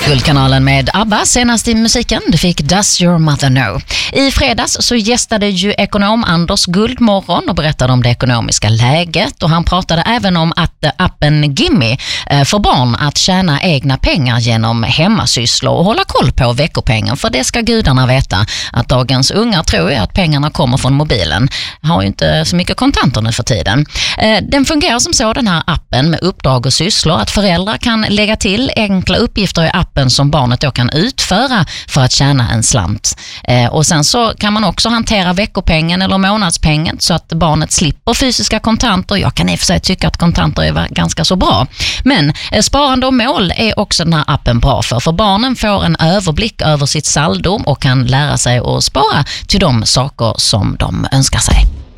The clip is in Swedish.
Guldkanalen med ABBA, senast i musiken. Du fick Does Your Mother Know. I fredags så gästade ju ekonom Anders Guldmorgon och berättade om det ekonomiska läget. Och han pratade även om att appen Gimme får barn att tjäna egna pengar genom hemmasysslor och hålla koll på veckopengen. För det ska gudarna veta att dagens unga tror ju att pengarna kommer från mobilen. Har ju inte så mycket kontanter nu för tiden. Den fungerar som så, den här appen, med uppdrag och sysslor, att föräldrar kan lägga till enkla uppgifter i appen som barnet då kan utföra för att tjäna en slant. Och sen så kan man också hantera veckopengen eller månadspengen så att barnet slipper fysiska kontanter. Jag kan i och för sig tycka att kontanter är ganska så bra. Men sparande och mål är också den här appen bra för barnen får en överblick över sitt saldo och kan lära sig att spara till de saker som de önskar sig.